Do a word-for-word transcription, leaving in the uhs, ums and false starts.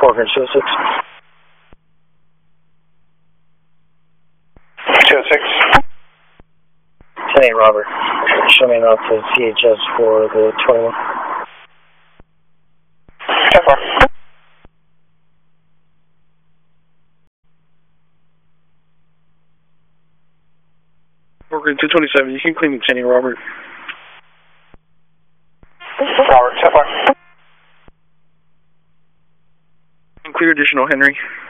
Four two six. two six. ten eight Robert. Show me out to C H S for the twenty-one. ten four. Working two twenty-seven, you can clean the ten eight Robert. Robert, ten four. Clear additional Henry.